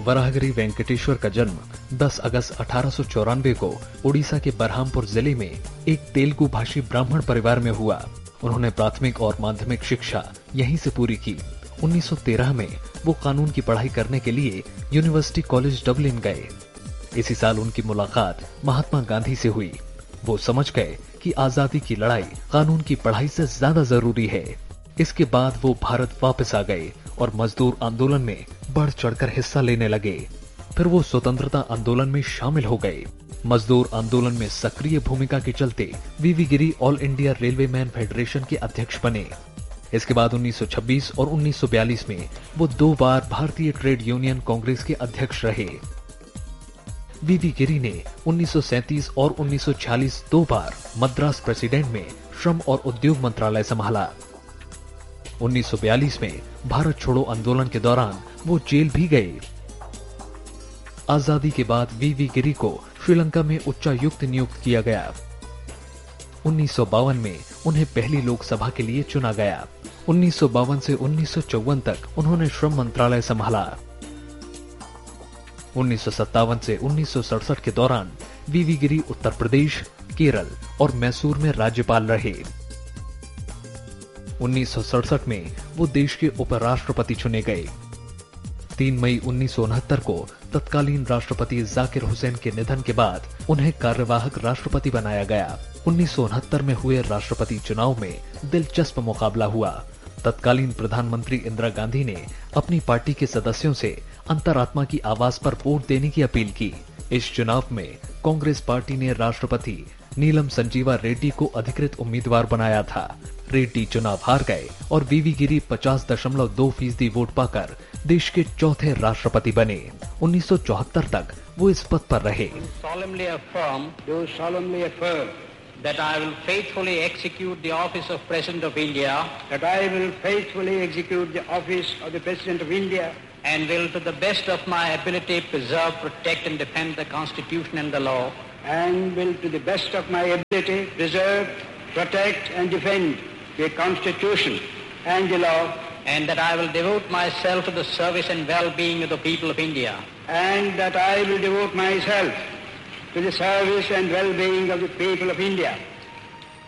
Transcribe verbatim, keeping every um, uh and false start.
वराहगिरी वेंकटेश्वर का जन्म दस अगस्त अठारह सौ चौरानवे को ओडिशा के बरहामपुर जिले में एक तेलुगु भाषी ब्राह्मण परिवार में हुआ। उन्होंने प्राथमिक और माध्यमिक शिक्षा यहीं से पूरी की। उन्नीस सौ तेरह में वो कानून की पढ़ाई करने के लिए यूनिवर्सिटी कॉलेज डबलिन गए। इसी साल उनकी मुलाकात महात्मा गांधी से हुई। वो समझ गए कि आजादी की लड़ाई कानून की पढ़ाई से ज्यादा जरूरी है। इसके बाद वो भारत वापस आ गए और मजदूर आंदोलन में बढ़ चढ़कर हिस्सा लेने लगे। फिर वो स्वतंत्रता आंदोलन में शामिल हो गए। मजदूर आंदोलन में सक्रिय भूमिका के चलते वीवी गिरी all India railway man federation के अध्यक्ष बने। इसके बाद उन्नीस सौ छब्बीस और उन्नीस सौ बयालीस में वो दो बार भारतीय ट्रेड यूनियन कांग्रेस के अध्यक्ष रहे। वीवी गिरी ने उन्नीस सौ सैंतीस और उन्नीस सौ छियालीस दो बार मद्रास प्रेसिडेंट में श्रम और उद्योग मंत्रालय संभाला। उन्नीस सौ बयालीस में भारत छोड़ो आंदोलन के दौरान वो जेल भी गए। आजादी के बाद वीवी गिरी को श्रीलंका में उच्चायुक्त नियुक्त किया गया। उन्नीस सौ बावन में उन्हें पहली लोकसभा के लिए चुना गया। उन्नीस सौ बावन से उन्नीस सौ चौवन तक उन्होंने श्रम मंत्रालय संभाला। उन्नीस सौ सत्तावन से उन्नीस सौ सड़सठ के दौरान वीवी गिरी उत्तर प्रदेश, केरल और मैसूर में राज्यपाल रहे। उन्नीस सौ सड़सठ में वो देश के उपराष्ट्रपति चुने गए। तीन मई उन्नीस सौ उनहत्तर को तत्कालीन राष्ट्रपति जाकिर हुसैन के निधन के बाद उन्हें कार्यवाहक राष्ट्रपति बनाया गया। उन्नीस सौ उनहत्तर में हुए राष्ट्रपति चुनाव में दिलचस्प मुकाबला हुआ। तत्कालीन प्रधानमंत्री इंदिरा गांधी ने अपनी पार्टी के सदस्यों से अंतरात्मा की आवाज पर वोट देने की अपील की। इस चुनाव में कांग्रेस पार्टी ने राष्ट्रपति नीलम संजीवा रेड्डी को अधिकृत उम्मीदवार बनाया था। रेड्डी चुनाव हार गए और वीवी गिरी पचास दशमलव दो फीसदी वोट पाकर देश के चौथे राष्ट्रपति बने। उन्नीस सौ चौहत्तर तक वो इस पद पर रहे। That I will faithfully execute the office of President of India. That I will faithfully execute the office of the President of India. And will to the best of my ability preserve, protect and defend the Constitution and the law. And will to the best of my ability preserve, protect and defend the Constitution and the law. And that I will devote myself to the service and well-being of the people of India. And that I will devote myself to the service and well-being of the people of India.